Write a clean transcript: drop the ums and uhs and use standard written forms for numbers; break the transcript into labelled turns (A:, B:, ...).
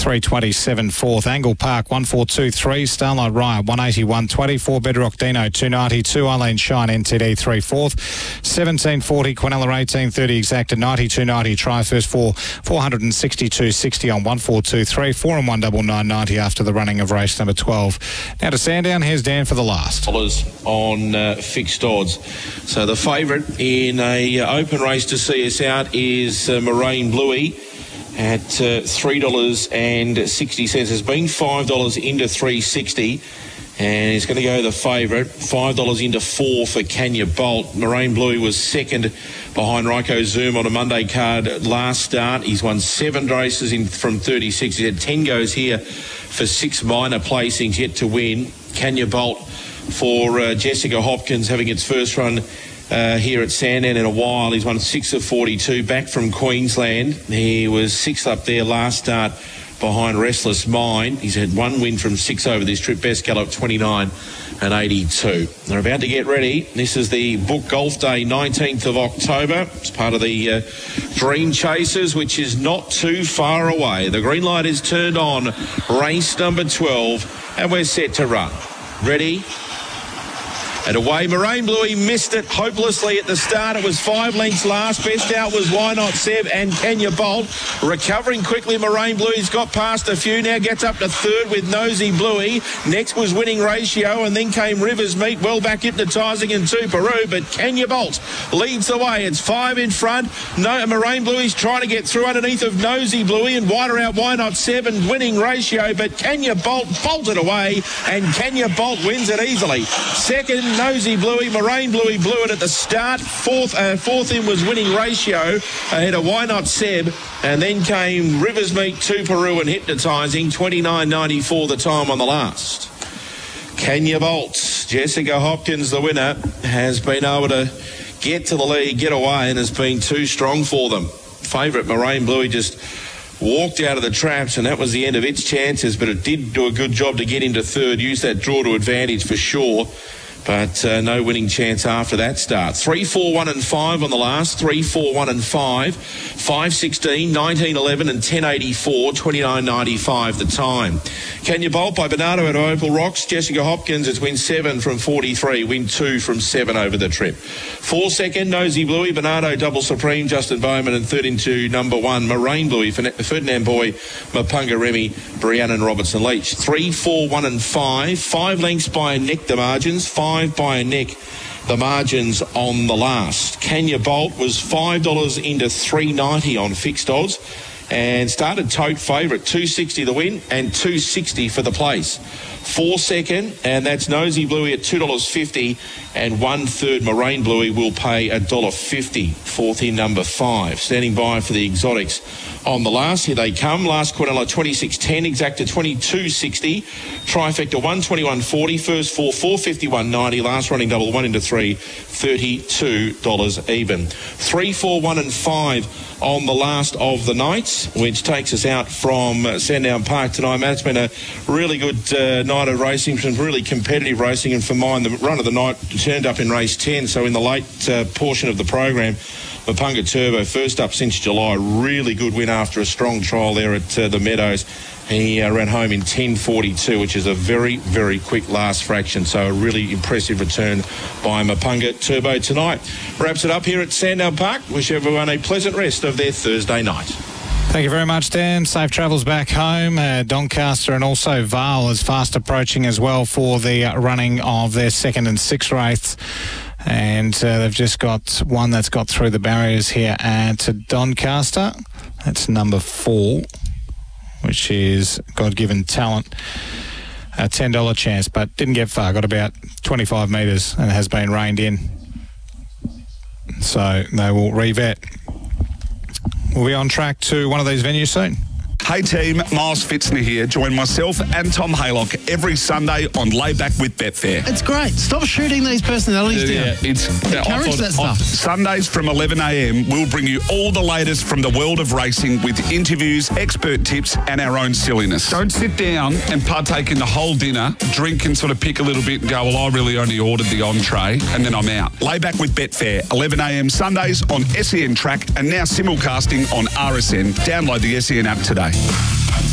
A: 327 fourth. Angle Park 1423. Starlight Riot 181.20. 4 Bedrock Dino 292. Eileen Shine NTD 3 fourth. 1740 Quinella 1830 exact at 92.90. Try first for 462.60 on 1423. 4 and 199.90 after the running of race number 12. Now to Sandown. Here's Dan for the last.
B: On fixed odds. So the favourite in a open race to see us out is Marine Bluey at $3.60. Has been $5 into $3.60. And he's going to go the favourite, $5 into 4 for Kenya Bolt. Marine Bluey was second behind Ryko Zoom on a Monday card last start. He's won 7 races from 36. He had 10 goes here for 6 minor placings yet to win. Kenya Bolt for Jessica Hopkins having its first run here at Sandown in a while. He's won 6 of 42 back from Queensland. He was 6th up there last start behind Restless Mind. He's had 1 win from 6 over this trip. Best gallop 29 and 82. They're about to get ready. This is the Book Golf Day, 19th of October. It's part of the Dream Chasers, which is not too far away. The green light is turned on. Race number 12, and we're set to run. Ready? And away, Marine Bluey missed it hopelessly at the start. It was 5 lengths last. Best out was Why Not Seb and Kenya Bolt. Recovering quickly, Marine Bluey's got past a few. Now gets up to third with Nosy Bluey. Next was Winning Ratio, and then came Rivers Meet. Well back hypnotising and 2 Peru, but Kenya Bolt leads the way. It's 5 in front. No, Marine Bluey's trying to get through underneath of Nosy Bluey, and wider out Why Not Seb and Winning Ratio, but Kenya Bolt bolted away, and Kenya Bolt wins it easily. Second, Nosy Bluey. Marine Bluey blew it at the start. Fourth in was Winning Ratio ahead of Why Not Seb, and then came Rivers Meet, 2 Peru and Hypnotising. 29.94 the time on the last. Kenya Bolt, Jessica Hopkins, the winner, has been able to get to the lead, get away, and has been too strong for them. Favourite Marine Bluey just walked out of the traps, and that was the end of its chances, but it did do a good job to get into third, use that draw to advantage for sure. But no winning chance after that start. 3, 4, 1 and 5 on the last. 3, 4, 1 and 5. 5.16, 19.11 and 10.84. 29.95 the time. Kenya Bolt by Bernardo at Opal Rocks. Jessica Hopkins has win 7 from 43. Win 2 from 7 over the trip. 4 second, Nosy Bluey. Bernardo Double Supreme. Justin Bowman, and third into number 1. Marine Bluey. Ferdinand Boy. Mapunga Remy. Brianna Robertson Leach. 3, 4, 1 and 5. 5 lengths by a neck the margins. 5 by a neck the margins on the last. Kenya Bolt was $5 into $3.90 on fixed odds, and started tote favourite, $2.60 the win and $2.60 for the place. 4 second, and that's Nosy Bluey at $2.50, and 1/3 Marine Bluey will pay $1.50. Fourth in number 5. Standing by for the exotics on the last. Here they come. Last Quinella 26.10, exacta 22.60. Trifecta 121.40. First 4, 451.90. Last running double 1 into 3, $32 even. 3, 4, 1 and 5 on the last of the nights, which takes us out from Sandown Park tonight. Matt, it's been a really good night of racing, some really competitive racing, and for mine, the run of the night turned up in race 10, so in the late portion of the program, Mapunga Turbo, first up since July, really good win after a strong trial there at the Meadows. He ran home in 10.42, which is a very, very quick last fraction. So a really impressive return by Mapunga Turbo tonight. Wraps it up here at Sandown Park. Wish everyone a pleasant rest of their Thursday night.
A: Thank you very much, Dan. Safe travels back home. Doncaster and also Vale is fast approaching as well for the running of their 2nd and 6th race. And they've just got one that's got through the barriers here at Doncaster. That's number 4, which is God-Given Talent. A $10 chance, but didn't get far. Got about 25 metres and has been reined in. So they will revet. We'll be on track to one of these venues soon.
C: Hey team, Miles Fitzner here. Join myself and Tom Haylock every Sunday on Layback with Betfair.
D: It's great. Stop shooting these personalities down. Encourage that stuff.
C: Sundays from 11 a.m, we'll bring you all the latest from the world of racing with interviews, expert tips and our own silliness. Don't sit down and partake in the whole dinner, drink and sort of pick a little bit and go, well, I really only ordered the entree, and then I'm out. Layback with Betfair, 11 a.m. Sundays on SEN Track, and now simulcasting on RSN. Download the SEN app today.